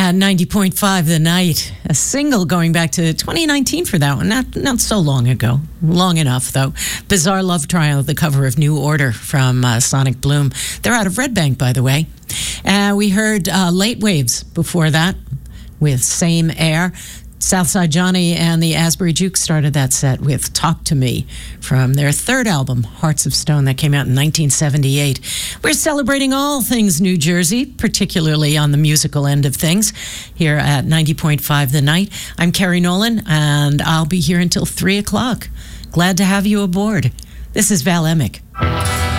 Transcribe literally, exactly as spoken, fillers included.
At ninety point five The Night, a single going back to twenty nineteen for that one. Not not so long ago. Long enough, though. Bizarre Love Trial, the cover of New Order from uh, Sonic Bloom. They're out of Red Bank, by the way. Uh, we heard uh, Late Waves before that with Same Air. Southside Johnny and the Asbury Jukes started that set with Talk to Me from their third album, Hearts of Stone, that came out in nineteen seventy-eight. We're celebrating all things New Jersey, particularly on the musical end of things, here at ninety point five The Night. I'm Carrie Nolan, and I'll be here until three o'clock. Glad to have you aboard. This is Val Emick.